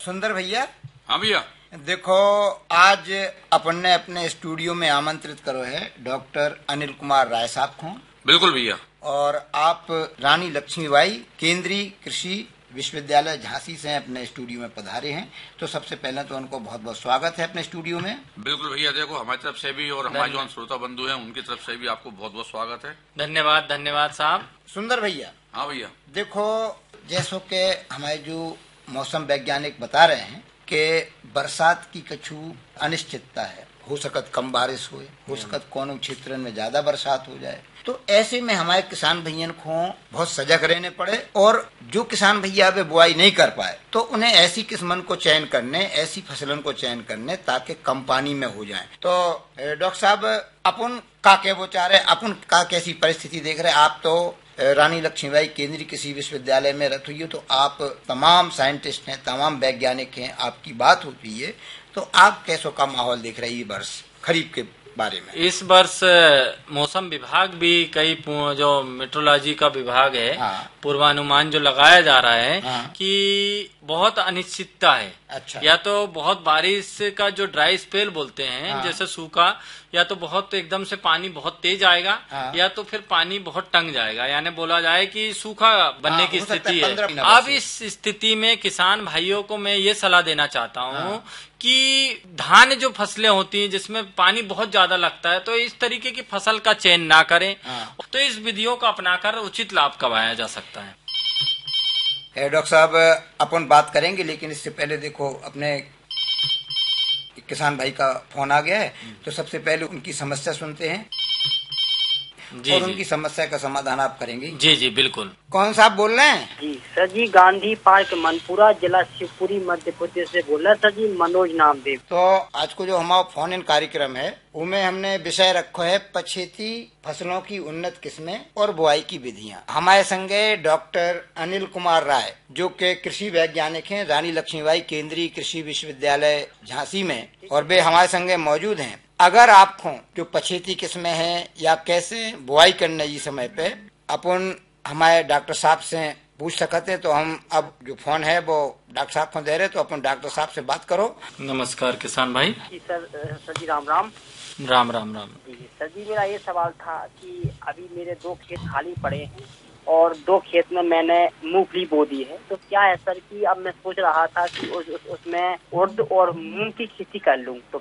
सुंदर भैया। हाँ भैया। देखो, आज अपन ने अपने स्टूडियो में आमंत्रित करो है डॉक्टर अनिल कुमार राय साहब को। बिल्कुल भैया। और आप रानी लक्ष्मीबाई केंद्रीय कृषि विश्वविद्यालय झांसी से अपने स्टूडियो में पधारे हैं, तो सबसे पहले तो उनको बहुत बहुत स्वागत है अपने स्टूडियो में। बिल्कुल भैया, देखो हमारी तरफ से भी और हमारे जो श्रोता बंधु हैं उनकी तरफ से भी आपको बहुत बहुत स्वागत है। धन्यवाद धन्यवाद साहब। सुंदर भैया। हाँ भैया। देखो, जैसो के हमारे जो मौसम वैज्ञानिक बता रहे हैं कि बरसात की कछु अनिश्चितता है, हो सकत कम बारिश हो सकत कोनो क्षेत्र में ज्यादा बरसात हो जाए। तो ऐसे में हमारे किसान भैया को बहुत सजग रहने पड़े, और जो किसान भैया अब बुआई नहीं कर पाए तो उन्हें ऐसी किस्मन को चयन करने, ऐसी फसलन को चयन करने ताकि कम पानी में हो जाए। तो डॉक्टर साहब, अपन का के विचार है, अपन का कैसी परिस्थिति देख रहे हैं? आप तो रानी लक्ष्मीबाई केंद्रीय कृषि विश्वविद्यालय में रत हुई हो, तो आप तमाम साइंटिस्ट हैं, तमाम वैज्ञानिक हैं, आपकी बात होती है, तो आप कैसो का माहौल देख रहे हैं ये वर्ष खरीफ के बारे में? इस वर्ष मौसम विभाग भी कई जो मेट्रोलॉजी का विभाग है, हाँ। पूर्वानुमान जो लगाया जा रहा है, हाँ। कि बहुत अनिश्चितता है। अच्छा। या तो बहुत बारिश का जो ड्राई स्पेल बोलते हैं, हाँ। जैसे सूखा, या तो बहुत एकदम से पानी बहुत तेज आएगा, हाँ। या तो फिर पानी बहुत टंग जाएगा, यानी बोला जाए कि सूखा बनने हाँ, की हो सकता स्थिति है है। 15 अब इस स्थिति में किसान भाइयों को मैं ये सलाह देना चाहता हूँ, हाँ। कि धान जो फसलें होती हैं जिसमें पानी बहुत ज्यादा लगता है, तो इस तरीके की फसल का चयन ना करें। हाँ। तो इस विधियों को अपनाकर उचित लाभ कमाया जा सकता है। डॉक्टर साहब, अपन बात करेंगे, लेकिन इससे पहले देखो, अपने किसान भाई का फोन आ गया है, तो सबसे पहले उनकी समस्या सुनते हैं जी और जी। उनकी समस्या का समाधान आप करेंगे। जी जी बिल्कुल। कौन साहब बोल रहे हैं? जी सर जी, गांधी पार्क मनपुरा, जिला शिवपुरी, मध्य प्रदेश से बोल रहे सर जी, मनोज नामदेव। तो आज को जो हमारा फोन इन कार्यक्रम है उनमें हमने विषय रखो है पछेती फसलों की उन्नत किस्में और बुआई की विधियां। हमारे संगे डॉक्टर अनिल कुमार राय, जो के कृषि वैज्ञानिक हैं रानी लक्ष्मीबाई केंद्रीय कृषि विश्वविद्यालय झांसी में, और वे हमारे संगे मौजूद हैं। अगर आपको जो पछेती किस्में हैं या कैसे बुआई करने ये समय पे अपन हमारे डॉक्टर साहब से पूछ सकते हैं, तो हम अब जो फोन है वो डॉक्टर साहब को दे रहे, तो अपन डॉक्टर साहब से बात करो। नमस्कार किसान भाई। जी सर जी, राम राम। राम राम राम। जी सर जी, मेरा ये सवाल था कि अभी मेरे 2 खेत खाली पड़े हैं और 2 खेत में मैंने मूंगफली बो दी है। तो क्या है सर कि अब मैं सोच रहा था कि उसमें उर्द और मूंग की खेती कर लूं, तो